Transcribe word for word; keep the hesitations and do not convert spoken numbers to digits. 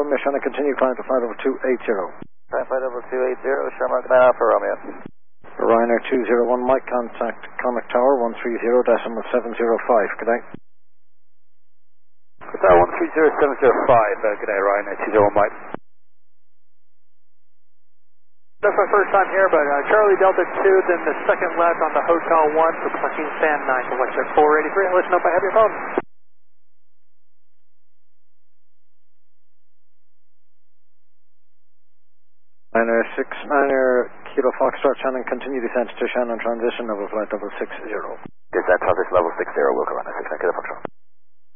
Romeo, Shannon, continue climb to flight over two eight zero. Climb flight over two eight zero, Shamrock nine Alpha Romeo. Ryanair two zero one, Mike, contact Comic Tower one three zero decimal seven zero five, good day. Tower one three zero seven zero five, uh, good day, Ryanair two zero one, Mike. That's my first time here, but uh, Charlie Delta two, then the second left on the Hotel one for Platoon Fan nine to Westjet four eighty-three. Listen up, I have your phone. Ryanair six niner, Kilo Foxtrot, Shannon, continue descent to Shannon transition over flight level six zero. Descent transition level six zero, Wilco Runner six nine, Kilo Foxtrot.